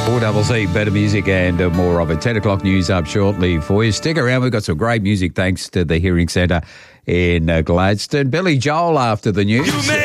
4CC, better music and more of it. 10 o'clock news up shortly for you. Stick around. We've got some great music thanks to the Hearing Centre in Gladstone. Billy Joel after the news.